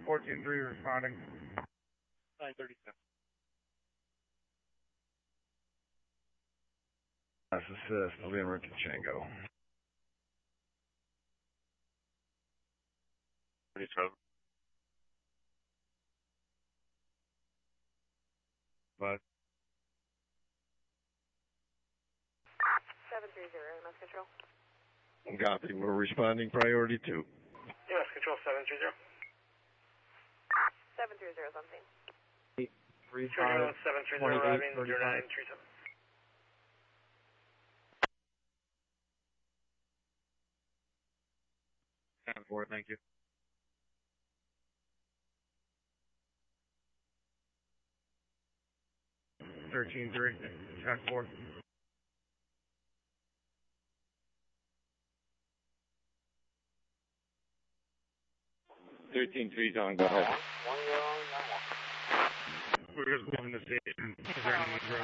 14-3 responding. 937. That's assist. I'll be in Rikichenko. 37. But 730, MS Control. copy. We're responding priority 2. MS Control 730. 730 something. 35, 730 arriving 0937. Four, thank you. Thirteen three, 10-4. 13-3's on, go ahead. We're just moving the station. Is there any room?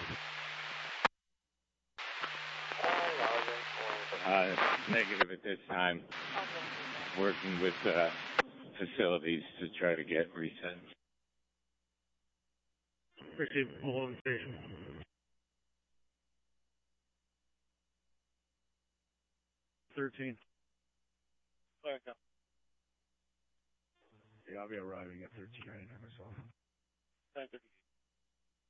Negative at this time. Working with facilities to try to get resent. Receive hold the station. Clear, go. Yeah, I'll be arriving at 13 right now myself. 930.